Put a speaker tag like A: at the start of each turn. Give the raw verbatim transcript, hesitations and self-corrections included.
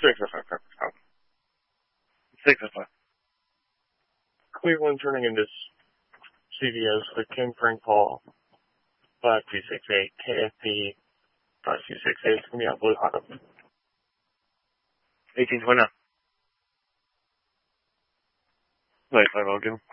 A: Six oh five, perfect. Oh. Six oh five. Cleveland turning into C V S with King Frank Paul. five two six eight, K F B, five two six eight, it's going to be on Blue Hot. eighteen twenty. Wait, five oh two.